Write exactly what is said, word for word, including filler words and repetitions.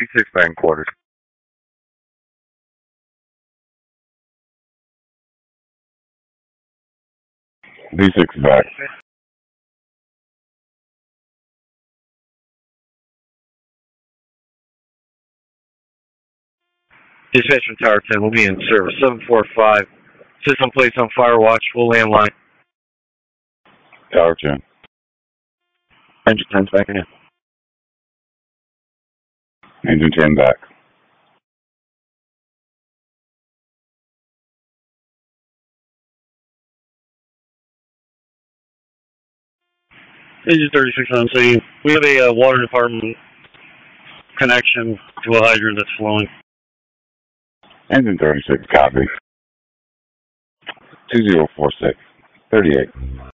fifty-six back in quarters. D six back. Dispatch from Tower ten, we'll be in service. seven four five. System placed on fire watch, full landline. Tower ten. Engine ten's back in. Engine ten back. Engine thirty-six on scene. We have a uh, water department connection to a hydrant that's flowing. Engine thirty-six, copy. two zero four six. thirty-eight.